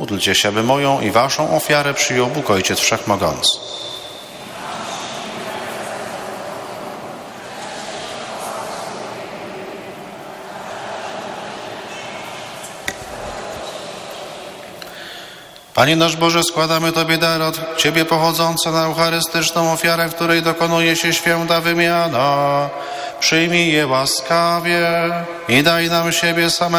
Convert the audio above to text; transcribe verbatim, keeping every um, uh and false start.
Módlcie się, by moją i waszą ofiarę przyjął Bóg Ojciec Wszechmogący. Panie nasz Boże, składamy Tobie dar od Ciebie pochodzące na eucharystyczną ofiarę, w której dokonuje się święta wymiana. Przyjmij je łaskawie i daj nam siebie samego